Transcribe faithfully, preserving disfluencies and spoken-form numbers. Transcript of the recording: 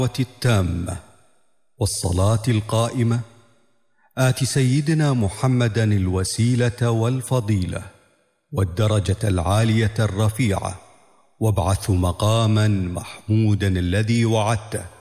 التامة والصلاة القائمة آت سيدنا محمدا الوسيلة والفضيلة والدرجة العالية الرفيعة وابعثه مقاما محمودا الذي وعدته